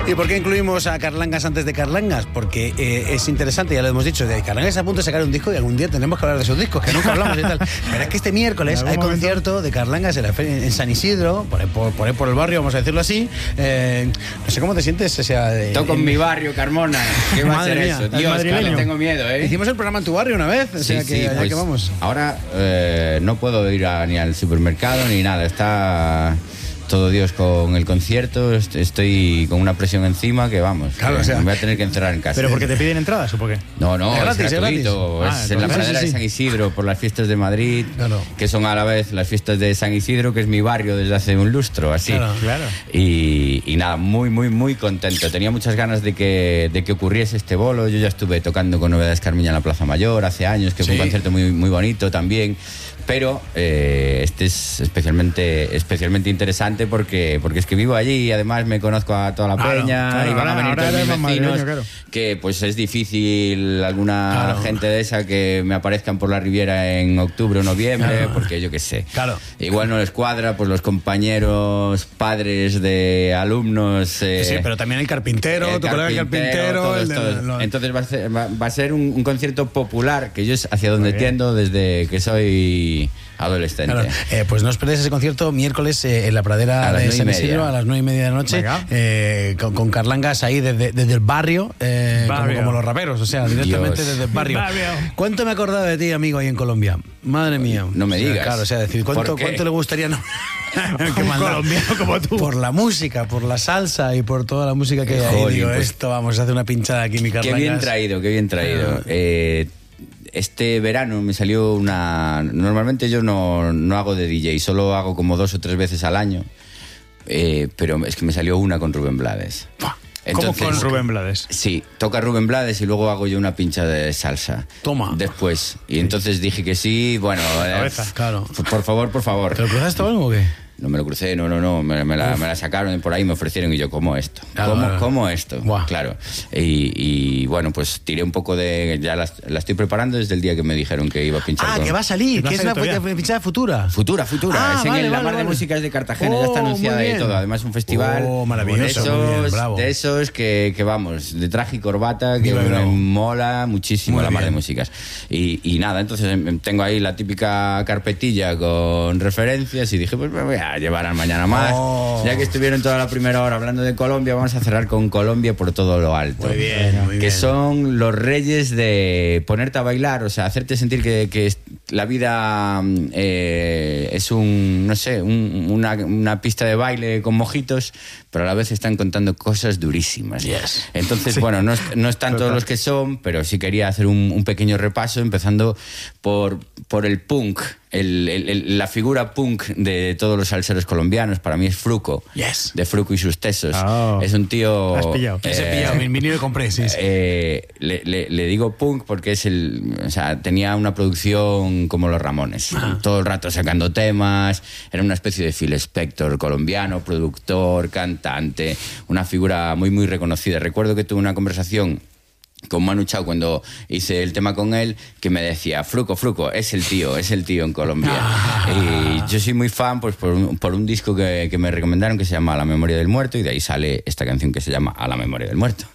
¿Y por qué incluimos a Carlangas antes de Carlangas? Porque es interesante, ya lo hemos dicho, de Carlangas a punto de sacar un disco y algún día tenemos que hablar de sus discos, que nunca hablamos y tal. Pero es que este miércoles hay concierto de Carlangas en San Isidro, por ahí por el barrio, vamos a decirlo así. No sé cómo te sientes. Toco en mi barrio, Carmona. ¿Qué va a ser eso? Dios, claro, tengo miedo, ¿eh? Hicimos el programa en tu barrio una vez, o sea que allá pues, que vamos. Ahora no puedo ir ni al supermercado ni nada, está todo Dios con el concierto, estoy con una presión encima que vamos, claro, me voy a tener que encerrar en casa. ¿Pero porque te piden entradas o por qué? No, es gratis, es gratuito, es en la pradera de San Isidro, por las fiestas de Madrid, claro, que son a la vez las fiestas de San Isidro, que es mi barrio desde hace un lustro, así. Claro. Y nada, muy contento. Tenía muchas ganas de que ocurriese este bolo. Yo ya estuve tocando con Novedades Carmiña en la Plaza Mayor hace años, que fue un concierto muy bonito también. Pero este es especialmente interesante porque es que vivo allí y además me conozco a toda la peña y van a venir todos mis vecinos, que pues es difícil alguna gente de esa que me aparezcan por la Riviera en octubre o noviembre, porque yo qué sé. Claro. Igual no les cuadra, pues los compañeros, padres de alumnos. Sí, pero también el carpintero, tu colega el carpintero. Entonces va a ser un concierto popular, que yo es hacia donde tiendo desde que soy adolescente. Claro. Pues no os perdéis ese concierto miércoles en la pradera de San Isidro a las 9:30 de la noche, con Carlangas ahí desde el barrio, como los raperos, o sea, directamente desde el barrio. ¿Cuánto me he acordado de ti, amigo, ahí en Colombia? Madre mía. No me digas. Claro, o sea, decir, ¿cuánto le gustaría un colombiano como tú? Por la música, por la salsa y por toda la música que hay ahí. Digo, pues, esto, vamos a hacer una pinchada aquí, mi Carlangas. Qué bien traído. Este verano me salió Normalmente yo no hago de DJ, solo hago como 2 o 3 veces al año, pero es que me salió una con Rubén Blades. Entonces, ¿cómo con Rubén Blades? Sí, toca Rubén Blades y luego hago yo una pincha de salsa. Toma. Después. Y entonces dije que sí, bueno... claro. Por favor. ¿Te lo cruzaste o algo o qué? No me lo crucé, no. Me la sacaron por ahí, me ofrecieron y yo, ¿cómo esto? ¿Cómo esto? Wow. Claro. Y bueno, pues tiré un poco de... Ya la estoy preparando desde el día que me dijeron que iba a pinchar. Que va a salir, que es una pinchada futura. Futura. Es en la Mar de Músicas de Cartagena, ya está anunciada y todo. Además, un festival maravilloso, de esos que vamos, de traje y corbata, que me mola muchísimo la Mar de Músicas. Y nada, entonces tengo ahí la típica carpetilla con referencias y dije, pues me voy a llevar al mañana más. Ya que estuvieron toda la primera hora hablando de Colombia, vamos a cerrar con Colombia por todo lo alto. Muy bien. Que son los reyes de ponerte a bailar, o sea, hacerte sentir que la vida es una pista de baile con mojitos, pero a la vez están contando cosas durísimas. Yes. Entonces, bueno, no están todos los que son, pero sí quería hacer un pequeño repaso, empezando por el punk. La figura punk de todos los salseros colombianos para mí es Fruco. Yes. De Fruco y sus Tesos. Es un tío... Has pillado. Ese pillado, vine y lo compré, sí. Le digo punk porque tenía una producción como los Ramones. Todo el rato sacando temas. Era una especie de Phil Spector colombiano, productor, cantante. Una figura muy reconocida. Recuerdo que tuve una conversación con Manu Chao cuando hice el tema con él, que me decía, Fruco, es el tío en Colombia. Y yo soy muy fan pues por un disco que me recomendaron que se llama A la memoria del muerto, y de ahí sale esta canción que se llama A la memoria del muerto.